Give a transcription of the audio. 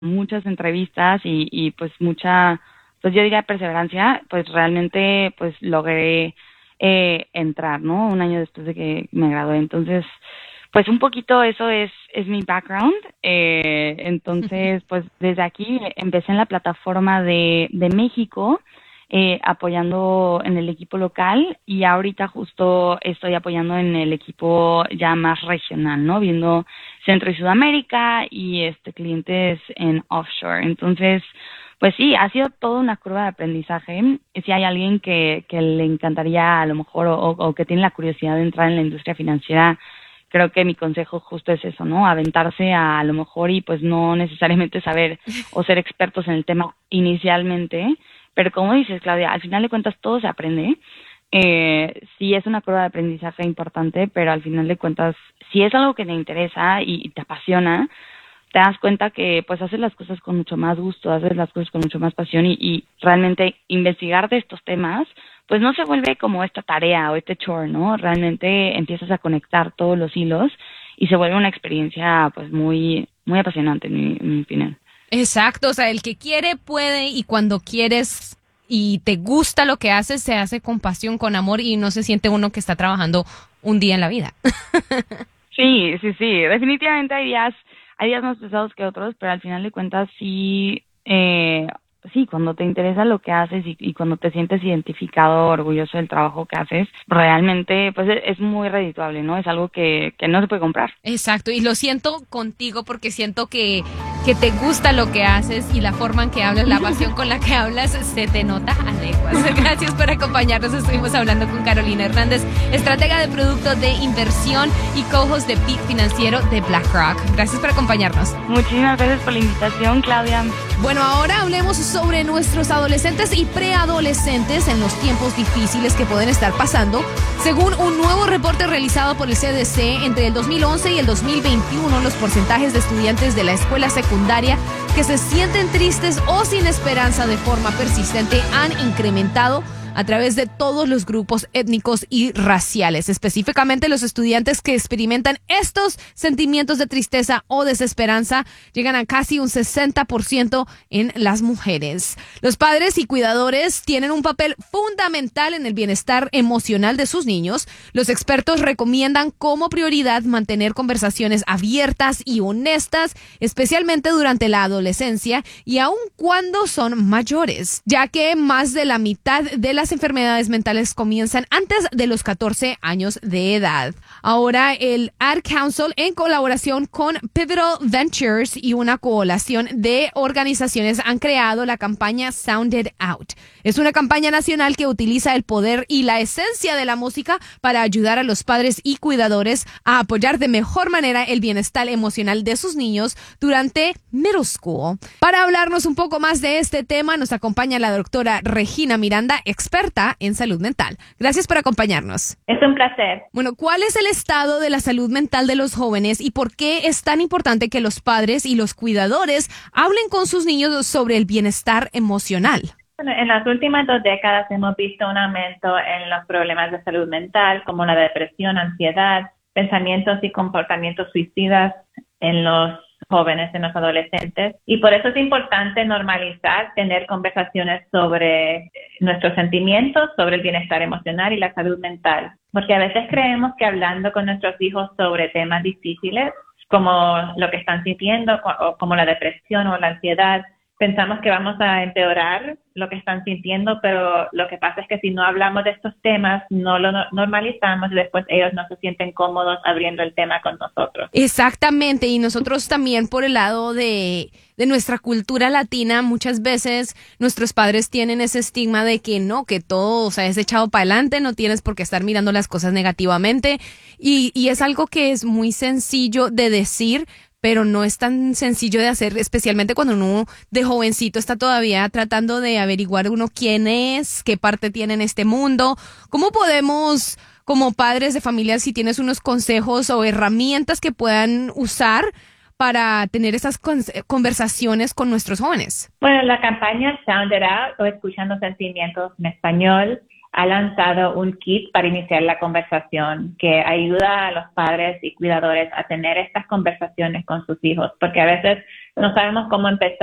muchas entrevistas y pues mucha, pues yo diría perseverancia, pues realmente pues logré entrar, ¿no? Un año después de que me gradué. Entonces, pues un poquito eso es mi background. Entonces, pues desde aquí empecé en la plataforma de México, apoyando en el equipo local y ahorita justo estoy apoyando en el equipo ya más regional, ¿no? Viendo Centro y Sudamérica y clientes en offshore. Entonces, pues sí, ha sido toda una curva de aprendizaje. Si hay alguien que le encantaría a lo mejor o que tiene la curiosidad de entrar en la industria financiera, creo que mi consejo justo es eso, ¿no? Aventarse a lo mejor y pues no necesariamente saber o ser expertos en el tema inicialmente, pero como dices, Claudia, al final de cuentas todo se aprende. Sí es una curva de aprendizaje importante, pero al final de cuentas, si es algo que te interesa y te apasiona, te das cuenta que pues haces las cosas con mucho más gusto, haces las cosas con mucho más pasión y realmente investigar de estos temas pues no se vuelve como esta tarea o este chore, ¿no? Realmente empiezas a conectar todos los hilos y se vuelve una experiencia pues muy muy apasionante en mi opinión. Exacto, o sea, el que quiere puede y cuando quieres y te gusta lo que haces, se hace con pasión, con amor y no se siente uno que está trabajando un día en la vida. Sí, sí, sí, definitivamente hay días más pesados que otros, pero al final de cuentas sí, sí, cuando te interesa lo que haces y cuando te sientes identificado, orgulloso del trabajo que haces, realmente pues es muy redituable, ¿no? Es algo que no se puede comprar. Exacto, y lo siento contigo porque siento que te gusta lo que haces y la forma en que hablas, la pasión con la que hablas, se te nota a leguas. Gracias por acompañarnos. Estuvimos hablando con Carolina Hernández, estratega de producto de inversión y co-host de Peak Financiero de BlackRock. Gracias por acompañarnos. Muchísimas gracias por la invitación, Claudia. Bueno, ahora hablemos sobre nuestros adolescentes y preadolescentes en los tiempos difíciles que pueden estar pasando. Según un nuevo reporte realizado por el CDC, entre el 2011 y el 2021, los porcentajes de estudiantes de la escuela secundaria que se sienten tristes o sin esperanza de forma persistente han incrementado a través de todos los grupos étnicos y raciales, específicamente los estudiantes que experimentan estos sentimientos de tristeza o desesperanza llegan a casi un 60% en las mujeres. Los padres y cuidadores tienen un papel fundamental en el bienestar emocional de sus niños. Los expertos recomiendan como prioridad mantener conversaciones abiertas y honestas, especialmente durante la adolescencia y aun cuando son mayores, ya que más de la mitad de las enfermedades mentales comienzan antes de los 14 años de edad. Ahora, el Ad Council, en colaboración con Pivotal Ventures y una coalición de organizaciones, han creado la campaña Sound It Out. Es una campaña nacional que utiliza el poder y la esencia de la música para ayudar a los padres y cuidadores a apoyar de mejor manera el bienestar emocional de sus niños durante middle school. Para hablarnos un poco más de este tema, nos acompaña la doctora Regina Miranda, experta en salud mental. Gracias por acompañarnos. Es un placer. Bueno, ¿cuál es el estado de la salud mental de los jóvenes y por qué es tan importante que los padres y los cuidadores hablen con sus niños sobre el bienestar emocional? En las últimas 2 décadas hemos visto un aumento en los problemas de salud mental, como la depresión, ansiedad, pensamientos y comportamientos suicidas en los jóvenes, en los adolescentes. Y por eso es importante normalizar, tener conversaciones sobre nuestros sentimientos, sobre el bienestar emocional y la salud mental. Porque a veces creemos que hablando con nuestros hijos sobre temas difíciles, como lo que están sintiendo, o como la depresión o la ansiedad, pensamos que vamos a empeorar lo que están sintiendo, pero lo que pasa es que si no hablamos de estos temas, no lo normalizamos y después ellos no se sienten cómodos abriendo el tema con nosotros. Exactamente, y nosotros también por el lado de nuestra cultura latina, muchas veces nuestros padres tienen ese estigma de que no, que todo, o sea, es echado para adelante, no tienes por qué estar mirando las cosas negativamente, y es algo que es muy sencillo de decir, pero no es tan sencillo de hacer, especialmente cuando uno de jovencito está todavía tratando de averiguar uno quién es, qué parte tiene en este mundo. ¿Cómo podemos, como padres de familia, si tienes unos consejos o herramientas que puedan usar para tener esas conversaciones con nuestros jóvenes? Bueno, la campaña Sound It Out, o Escuchando Sentimientos en español, ha lanzado un kit para iniciar la conversación que ayuda a los padres y cuidadores a tener estas conversaciones con sus hijos, porque a veces no sabemos cómo empezar